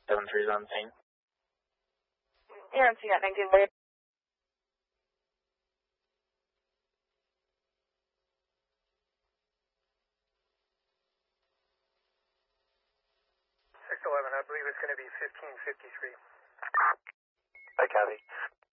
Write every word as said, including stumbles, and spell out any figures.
seven three is on scene. You're on scene at nineteen Wade. six eleven, I believe it's going to be fifteen fifty-three. Hi, Kathy.